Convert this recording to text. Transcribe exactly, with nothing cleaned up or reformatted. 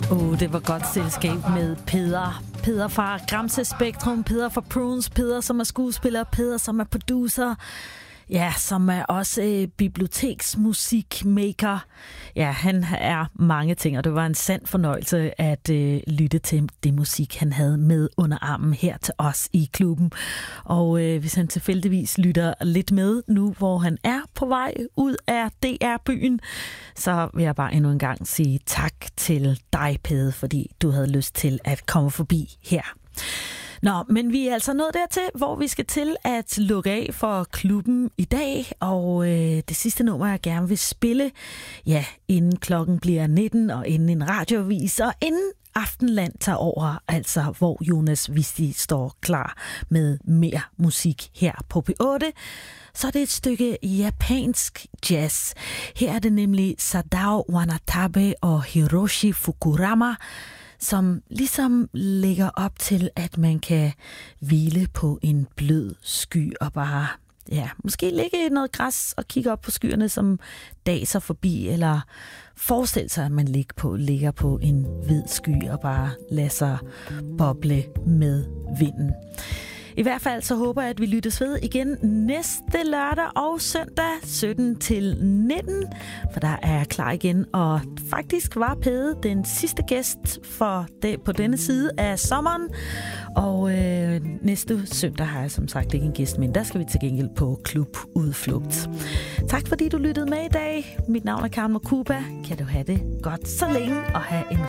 Oh, det var godt selskab med Peder. Peder fra Gramse Spektrum, Peder fra Prunes, Peder som er skuespiller, Peder som er producer, ja, som er også øh, biblioteksmusikmaker. Ja, han er mange ting, og det var en sand fornøjelse at øh, lytte til det musik, han havde med under armen her til os i klubben. Og øh, hvis han tilfældigvis lytter lidt med nu, hvor han er på vej ud af D R-byen, så vil jeg bare endnu en gang sige tak til dig, Pede, fordi du havde lyst til at komme forbi her. Nå, men vi er altså nået dertil, hvor vi skal til at lukke af for klubben i dag, og øh, det sidste nummer, jeg gerne vil spille, ja, inden klokken bliver nitten, og inden en radioavis, og inden Aftenland tager over, altså hvor Jonas Visti står klar med mere musik her på P otte, så er det et stykke japansk jazz. Her er det nemlig Sadao Wanatabe og Hiroshi Fukurama, som ligesom lægger op til, at man kan hvile på en blød sky og bare, ja, måske ligge i noget græs og kigge op på skyerne, som daser forbi, eller forestille sig, at man ligger på, ligger på en hvid sky og bare lader sig boble med vinden. I hvert fald så håber jeg, at vi lyttes ved igen næste lørdag og søndag sytten til nitten, for der er jeg klar igen, og faktisk var Pede den sidste gæst for det, på denne side af sommeren, og øh, næste søndag har jeg som sagt ikke en gæst, men der skal vi til gengæld på klubudflugt. Tak fordi du lyttede med i dag. Mit navn er Karen Mokuba. Kan du have det godt så længe og have en